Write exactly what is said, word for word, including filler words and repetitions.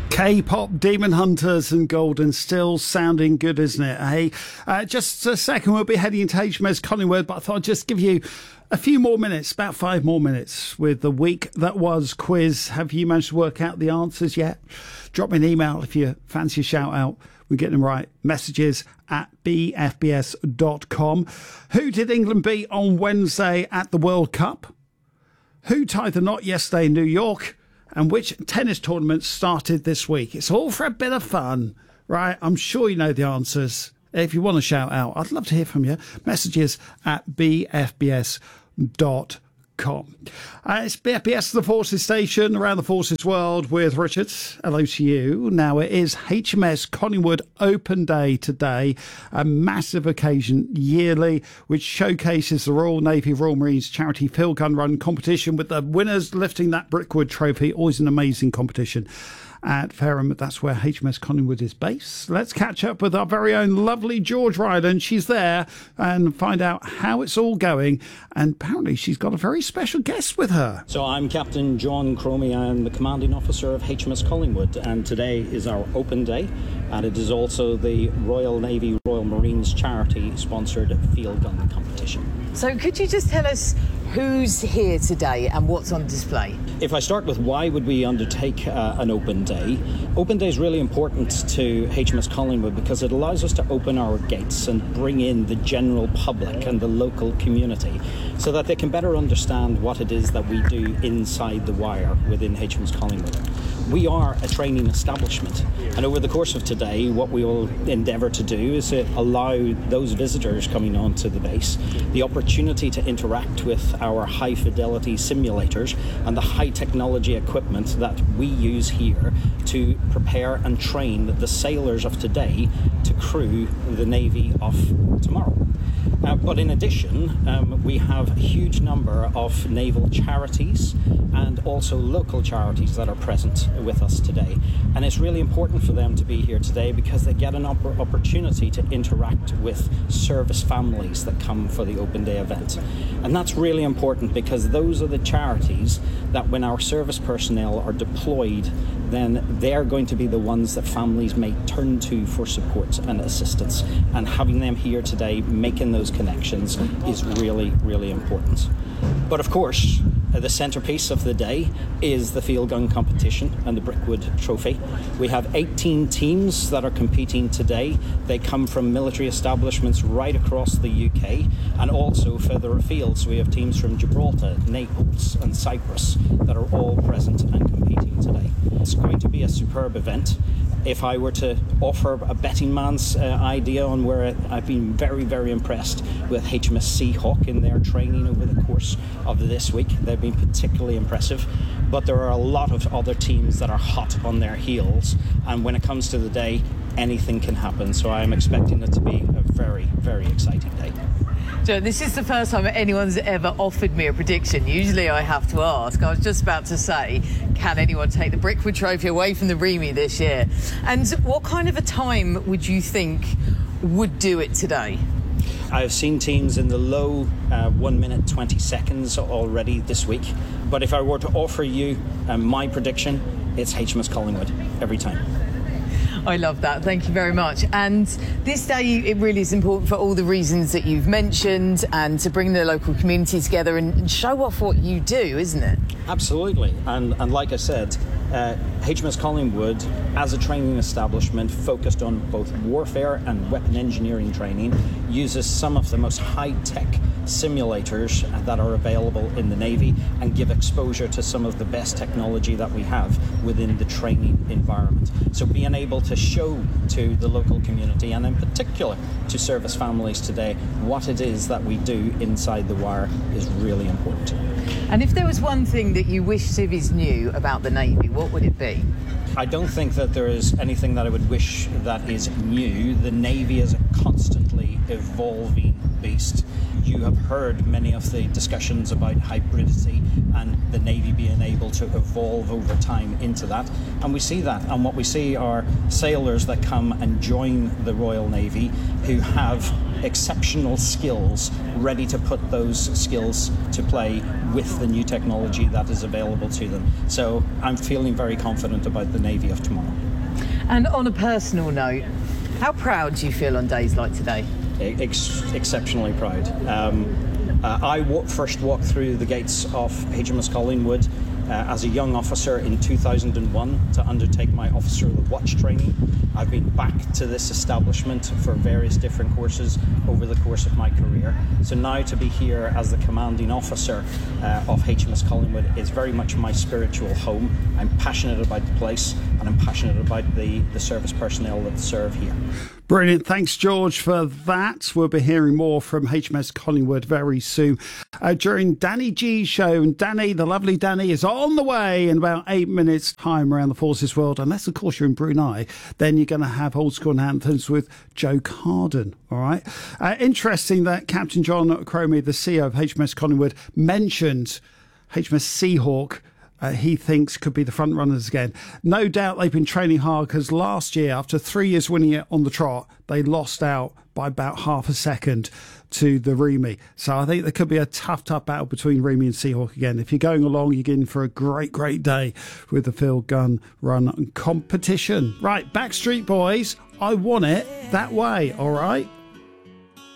K-pop, Demon Hunters and Golden Still sounding good, isn't it? Hey, uh, just a second, we'll be heading into H M S Collingwood, but I thought I'd just give you a few more minutes, about five more minutes, with the week that was quiz. Have you managed to work out the answers yet? Drop me an email if you fancy a shout out. We get them right. Messages at b f b s dot com. Who did England beat on Wednesday at the World Cup? Who tied the knot yesterday in New York? And which tennis tournament started this week? It's all for a bit of fun, right? I'm sure you know the answers. If you want to shout out, I'd love to hear from you. Messages at b f b s dot com. Uh, it's B F B S, the Forces Station, around the Forces world with Richard. Hello to you. Now, it is H M S Collingwood Open Day today, a massive occasion yearly which showcases the Royal Navy Royal Marines charity field gun run competition, with the winners lifting that Brickwood trophy. Always an amazing competition at Fareham. That's where H M S Collingwood is based. Let's catch up with our very own lovely George Ryden. She's there, and find out how it's all going. And apparently she's got a very special guest with her. So I'm Captain John Cromie. I'm the commanding officer of H M S Collingwood, and today is our open day, and it is also the Royal Navy Royal Marines charity sponsored field gun competition. So could you just tell us who's here today and what's on display? If I start with why would we undertake uh, an open day, open day is really important to H M S Collingwood because it allows us to open our gates and bring in the general public and the local community so that they can better understand what it is that we do inside the wire within H M S Collingwood. We are a training establishment, and over the course of today what we will endeavour to do is to allow those visitors coming onto the base the opportunity to interact with our high fidelity simulators and the high technology equipment that we use here to prepare and train the sailors of today to crew the Navy of tomorrow. Uh, but in addition, um, we have a huge number of naval charities and also local charities that are present with us today. And it's really important for them to be here today because they get an op- opportunity to interact with service families that come for the open day event. And that's really important because those are the charities that when our service personnel are deployed, then they're going to be the ones that families may turn to for support and assistance. And having them here today, making those connections is really, really important. But of course, the centrepiece of the day is the field gun competition and the Brickwood trophy. We have eighteen teams that are competing today. They come from military establishments right across the U K and also further afield. So we have teams from Gibraltar, Naples and Cyprus that are all present and competing today. It's going to be a superb event. If I were to offer a betting man's uh, idea on where I've been very, very impressed with H M S Seahawk in their training over the course of this week. They've been particularly impressive, but there are a lot of other teams that are hot on their heels, and when it comes to the day, anything can happen. So I'm expecting it to be a very, very exciting day. Joe, this is the first time anyone's ever offered me a prediction. Usually I have to ask. I was just about to say, can anyone take the Brickwood trophy away from the Remy this year? And what kind of a time would you think would do it today? I've seen teams in the low uh, one minute twenty seconds already this week. But if I were to offer you uh, my prediction, it's H M S Collingwood every time. I love that. Thank you very much. And this day, it really is important for all the reasons that you've mentioned and to bring the local community together and, and show off what you do, isn't it? Absolutely. And, and like I said, uh, H M S Collingwood, as a training establishment focused on both warfare and weapon engineering training, uses some of the most high-tech simulators that are available in the Navy and give exposure to some of the best technology that we have within the training environment. So being able to show to the local community and in particular to service families today what it is that we do inside the wire is really important. And if there was one thing that you wish civvies knew about the Navy, what would it be? I don't think that there is anything that I would wish that is new. The Navy is a constantly evolving beast. You have heard many of the discussions about hybridity and the Navy being able to evolve over time into that. And we see that. And what we see are sailors that come and join the Royal Navy who have exceptional skills, ready to put those skills to play with the new technology that is available to them. So I'm feeling very confident about the Navy of tomorrow. And on a personal note, how proud do you feel on days like today? Ex- exceptionally proud. Um, uh, I w- first walked through the gates of H M S Collingwood Uh, as a young officer in two thousand one to undertake my Officer of the Watch training. I've been back to this establishment for various different courses over the course of my career. So now to be here as the commanding officer uh, of H M S Collingwood is very much my spiritual home. I'm passionate about the place and I'm passionate about the, the service personnel that serve here. Brilliant. Thanks, George, for that. We'll be hearing more from H M S Collingwood very soon uh, during Danny G's show. And Danny, the lovely Danny, is on the way in about eight minutes' time around the Forces World. Unless, of course, you're in Brunei, then you're going to have Old School Anthems with Joe Carden. All right. Uh, interesting that Captain John Cromie, the C E O of H M S Collingwood, mentioned H M S Seahawk. Uh, he thinks could be the front runners again. No doubt they've been training hard because last year, after three years winning it on the trot, they lost out by about half a second to the Remy. So I think there could be a tough, tough battle between Remy and Seahawk again. If you're going along, you're in for a great, great day with the field gun run competition. Right, Backstreet Boys, I Want It That Way, all right?